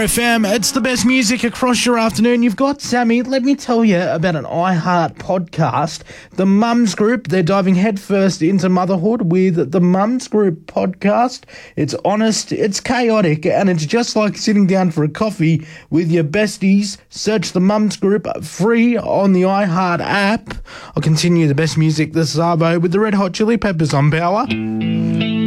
FM. It's the best music across your afternoon. You've got Sammy. Let me tell you about an iHeart podcast. The Mums Group, they're diving headfirst into motherhood with the Mums Group podcast. It's honest, it's chaotic, and it's just like sitting down for a coffee with your besties. Search the Mums Group free on the iHeart app. I'll continue the best music this Savo with the Red Hot Chili Peppers on Power.